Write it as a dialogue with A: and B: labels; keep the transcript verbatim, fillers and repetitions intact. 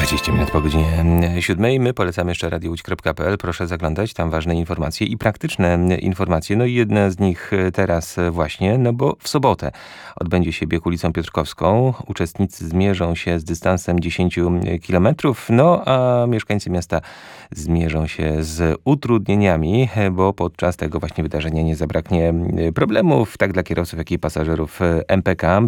A: dwadzieścia minut po godzinie siódmej. My polecamy jeszcze radio łódź kropka p l. Proszę zaglądać, tam ważne informacje i praktyczne informacje. No i jedna z nich teraz właśnie, no bo w sobotę odbędzie się bieg ulicą Piotrkowską. Uczestnicy zmierzą się z dystansem dziesięć kilometrów, no a mieszkańcy miasta zmierzą się z utrudnieniami, bo podczas tego właśnie wydarzenia nie zabraknie problemów, tak dla kierowców, jak i pasażerów M P K.